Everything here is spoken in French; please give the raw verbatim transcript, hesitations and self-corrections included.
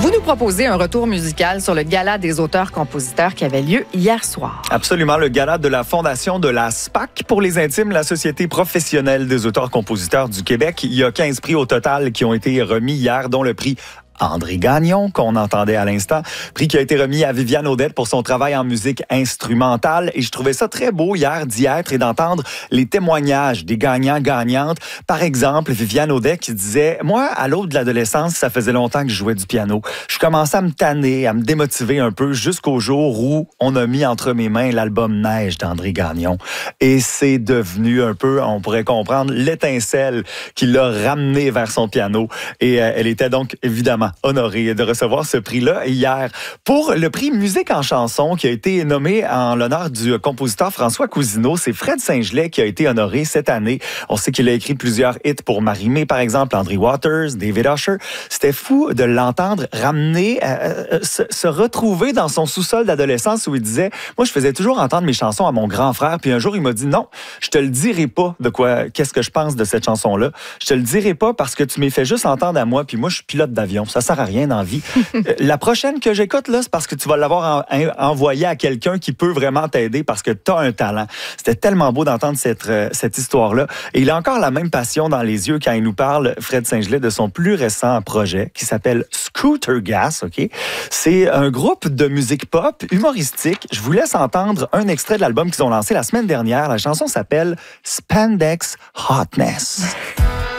Vous nous proposez un retour musical sur le Gala des auteurs-compositeurs qui avait lieu hier soir. Absolument, le gala de la Fondation de la S P A C pour les intimes, la Société professionnelle des auteurs-compositeurs du Québec. Il y a quinze prix au total qui ont été remis hier, dont le prix André Gagnon, qu'on entendait à l'instant, prix qui a été remis à Viviane Audette pour son travail en musique instrumentale. Et je trouvais ça très beau hier d'y être et d'entendre les témoignages des gagnants-gagnantes. Par exemple, Viviane Audette qui disait « Moi, à l'aube de l'adolescence, ça faisait longtemps que je jouais du piano. Je commençais à me tanner, à me démotiver un peu jusqu'au jour où on a mis entre mes mains l'album Neige d'André Gagnon. Et c'est devenu un peu, on pourrait comprendre, l'étincelle qui l'a ramené vers son piano. Et euh, elle était donc évidemment honoré de recevoir ce prix-là hier pour le prix Musique en chanson qui a été nommé en l'honneur du compositeur François Cousineau. C'est Fred Saint-Gelais qui a été honoré cette année. On sait qu'il a écrit plusieurs hits pour Marie-Mé, par exemple, André Waters, David Usher. C'était fou de l'entendre ramener, euh, se, se retrouver dans son sous-sol d'adolescence où il disait « Moi, je faisais toujours entendre mes chansons à mon grand frère. Puis un jour, il m'a dit « Non, je te le dirai pas de quoi, qu'est-ce que je pense de cette chanson-là. Je te le dirai pas parce que tu m'as fait juste entendre à moi. Puis moi, je suis pilote d'avion. Ça sert à rien dans la vie. La prochaine que j'écoute, là, c'est parce que tu vas l'avoir en, en, envoyé à quelqu'un qui peut vraiment t'aider parce que tu as un talent. » C'était tellement beau d'entendre cette, euh, cette histoire-là. Et il a encore la même passion dans les yeux quand il nous parle, Fred Saint-Gelais, de son plus récent projet qui s'appelle Scooter Gas. Okay? C'est un groupe de musique pop humoristique. Je vous laisse entendre un extrait de l'album qu'ils ont lancé la semaine dernière. La chanson s'appelle Spandex Hotness.